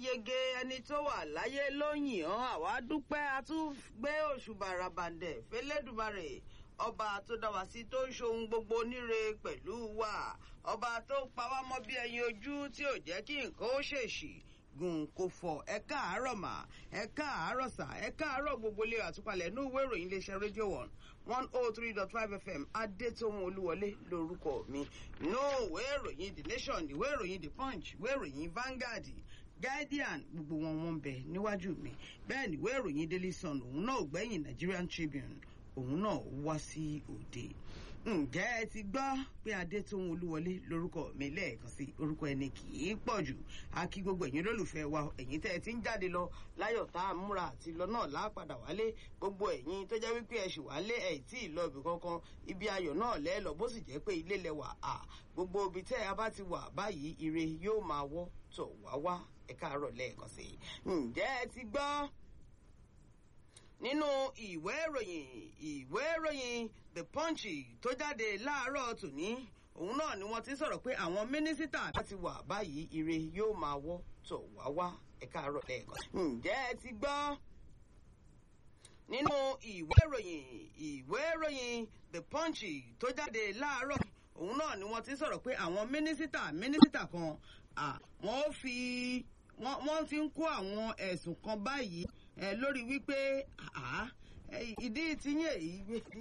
yege ẹni tó wà láyé ló yìn án àwa dúpẹ́ a tún gbé òṣùbà ràbàǹdẹ̀ fẹ́lẹ́dùmarè ọba tó dá wa sí tó ń ṣohun gbogbo níre pẹ̀lú wa ọba tó pa wá mọ́ bí ẹyin ojú tí ò jẹ́ kí nǹkan ó ṣèṣì gùn kò fọ̀ ẹ káàárọ̀ mà ẹ káàárọ̀ sà ẹ káàárọ̀ gbogbo ilé àtúpalẹ̀ ní ìwé ìròyìn iléeṣẹ́ rédíò 103.5 FM Adétóhun Olúwọlé lórúkọ mi ní ìwé ìròyìn The Nation ìwé ìròyìn The Punch ìwé ìròyìn Vanguard Guardian gbogbo wọn bẹ níwájú mi bẹ́ẹ̀ ni ìwé ìròyìn Daily Sun òun náà gbẹ̀yìn Nigerian Tribune òun náà wá sí òde. Ǹjẹ́ ẹ ti gbọ́ pé Adétóhun Olúwọlé lórúkọ mi lẹ́ẹ̀kan sí orúkọ ẹni kì í pọ̀ jù a kí gbogbo ẹ̀yin olólùfẹ́ wa ẹ̀yin tẹ́ ẹ ti ń jáde lọ láyọ̀ tá a múra àti lọ náà lápadà wálé gbogbo ẹ̀yin tó jẹ́ wípé ẹ ṣì wálé ẹ̀ tí ì lọ ibì kankan ibi ayọ̀ náà lẹ́ẹ̀lọ bó sì jẹ́ pé ilé lẹ́wà gbogbo ibi tẹ́ ẹ bá ti wà báyìí ire yóò máa wọ́ tọ̀ wá wá ẹ káàárọ̀ lẹ́ẹ̀kan sí. Ǹjẹ́ ẹ ti gbọ́ nínú ìwé ìròyìn The Punch tó jáde láàárọ̀ tòní òun náà ni wọ́n ti sọ̀rọ̀ pé àwọn mínísítà láti wà báyìí ire yóò máa wọ́ tọ̀ wá wá ẹ káàárọ̀ lẹ́ẹ̀kan. Ǹjẹ́ ẹ ti gbọ́ nínú ìwé ìròyìn The Punch tó jáde láàárọ̀ òun náà ni wọ́n ti sọ̀rọ̀ pé àwọn mínísítà kan wọ́n ti ń kó àwọn ẹ̀sùn kan báyìí lórí wípé ìdí tiyín èyí